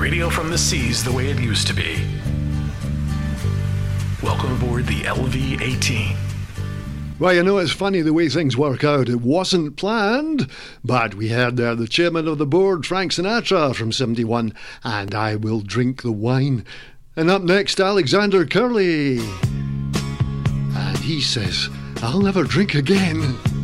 Radio from the seas the way it used to be. Welcome aboard the LV-18. Well, you know, it's funny the way things work out. It wasn't planned, but we heard there the chairman of the board, Frank Sinatra, from 71, and I Will Drink the Wine. And up next, Alexander Curley. And he says, I'll never drink again.